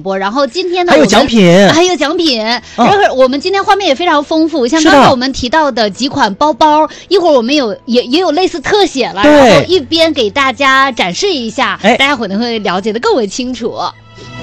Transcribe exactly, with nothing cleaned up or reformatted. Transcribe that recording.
播。然后今天呢， 还有奖品， 还有奖品。然后我们今天画面也非常丰富，像是的刚才我们提到的几款包包，一会儿我们有也也有类似特写了， 对然后一边给大家展示一下， 哎大家可能会了解的更为清楚。